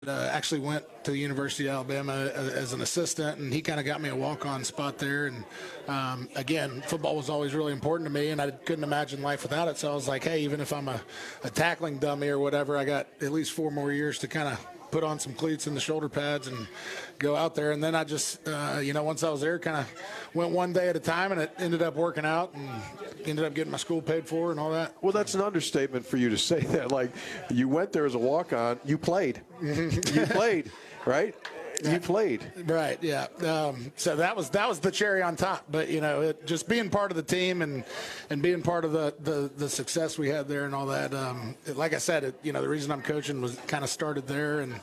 Actually went to the University of Alabama as an assistant, and he kind of got me a walk-on spot there. And again, football was always really important to me, and I couldn't imagine life without it. So I was like, hey, even if I'm a tackling dummy or whatever, I got at least 4 more years to kind of put on some cleats and the shoulder pads and go out there. And then I just, once I was there, kind of went one day at a time, and it ended up working out and ended up getting my school paid for and all that. Well, that's an understatement for you to say that. Like, you went there as a walk-on, you played. You played, right? You played. Right, yeah. So that was the cherry on top. But, just being part of the team and being part of the success we had there and all that, like I said, the reason I'm coaching was kind of started there, and,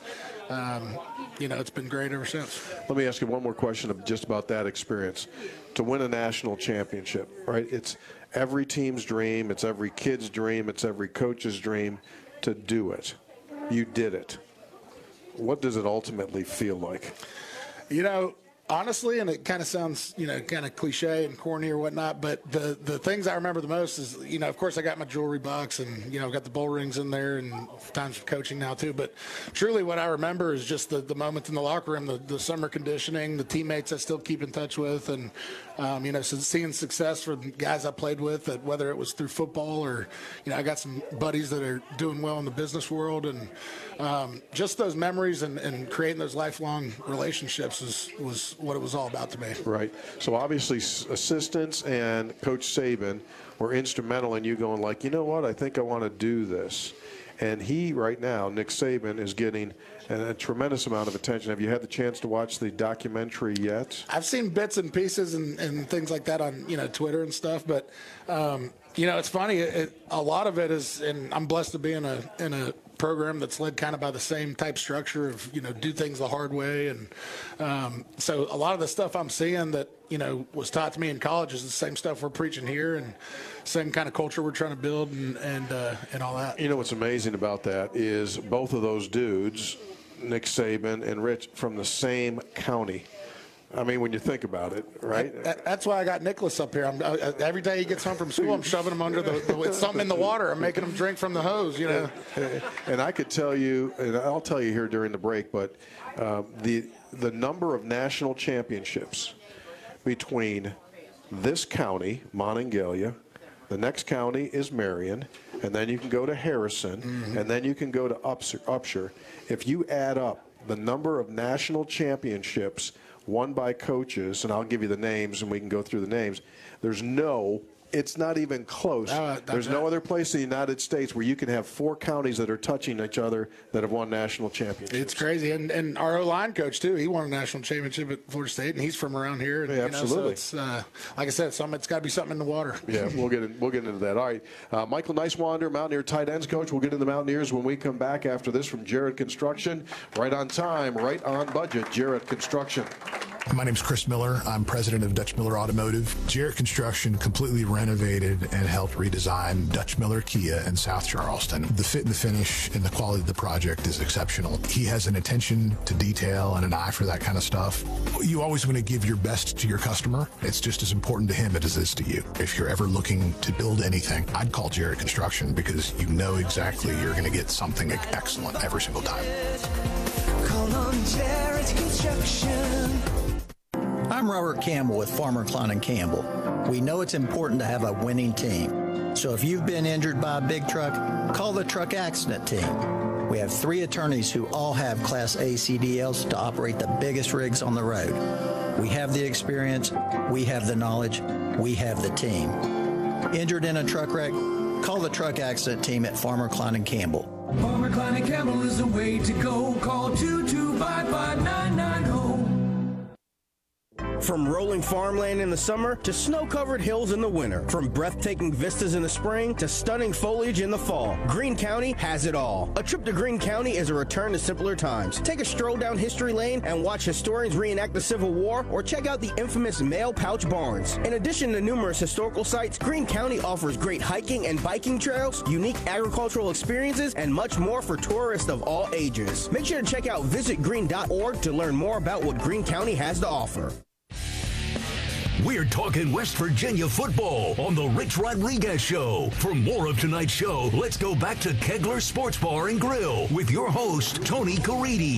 it's been great ever since. Let me ask you one more question just about that experience. To win a national championship, right? It's every team's dream. It's every kid's dream. It's every coach's dream to do it. You did it. What does it ultimately feel like? Honestly, and it kind of sounds, kind of cliche and corny or whatnot, but the things I remember the most is, of course I got my jewelry box and, I've got the bull rings in there and times of coaching now too. But truly what I remember is just the moments in the locker room, the summer conditioning, the teammates I still keep in touch with, and, so seeing success for the guys I played with, that whether it was through football or, I got some buddies that are doing well in the business world, and just those memories and creating those lifelong relationships was what it was all about to me. Right. So obviously assistants and Coach Saban were instrumental in you going like, you know what, I think I want to do this. And he right now, Nick Saban, is getting a tremendous amount of attention. Have you had the chance to watch the documentary yet? I've seen bits and pieces and things like that on Twitter and stuff, but it's funny. A lot of it is, and I'm blessed to be in a program that's led kind of by the same type structure of do things the hard way, and so a lot of the stuff I'm seeing that was taught to me in college is the same stuff we're preaching here, and same kind of culture we're trying to build, and all that. What's amazing about that is both of those dudes, Nick Saban and Rich, from the same county. I mean, when you think about it, right? That's why I got Nicholas up here. Every day he gets home from school, I'm shoving him under with something in the water. I'm making him drink from the hose, And I could tell you, and I'll tell you here during the break, but the number of national championships between this county, Monongalia, the next county is Marion, and then you can go to Harrison, and then you can go to Upshur. If you add up the number of national championships won by coaches, and I'll give you the names and we can go through the names, it's not even close. There's no other place in the United States where you can have 4 counties that are touching each other that have won national championships. It's crazy. And our O-line coach, too, he won a national championship at Florida State, and he's from around here. And, yeah, absolutely. So it's, like I said, it's got to be something in the water. Yeah, we'll get into that. All right. Michael Nicewander, Mountaineer tight ends coach. We'll get into the Mountaineers when we come back after this from Jarrett Construction. Right on time, right on budget, Jarrett Construction. My name's Chris Miller. I'm president of Dutch Miller Automotive. Jarrett Construction completely renovated and helped redesign Dutch Miller Kia in South Charleston. The fit and the finish and the quality of the project is exceptional. He has an attention to detail and an eye for that kind of stuff. You always want to give your best to your customer. It's just as important to him as it is to you. If you're ever looking to build anything, I'd call Jarrett Construction because you know exactly you're going to get something excellent every single time. Call on Jarrett Construction. I'm Robert Campbell with Farmer Klein & Campbell. We know it's important to have a winning team. So if you've been injured by a big truck, call the truck accident team. We have 3 attorneys who all have Class A CDLs to operate the biggest rigs on the road. We have the experience, we have the knowledge, we have the team. Injured in a truck wreck? Call the truck accident team at Farmer Klein & Campbell. Farmer Klein & Campbell is the way to go. Call 2255990. From rolling farmland in the summer to snow-covered hills in the winter. From breathtaking vistas in the spring to stunning foliage in the fall. Greene County has it all. A trip to Greene County is a return to simpler times. Take a stroll down History Lane and watch historians reenact the Civil War, or check out the infamous Mail Pouch Barns. In addition to numerous historical sites, Greene County offers great hiking and biking trails, unique agricultural experiences, and much more for tourists of all ages. Make sure to check out visitgreene.org to learn more about what Greene County has to offer. We're talking West Virginia football on the Rich Rodriguez Show. For more of tonight's show, let's go back to Kegler Sports Bar and Grill with your host, Tony Caridi.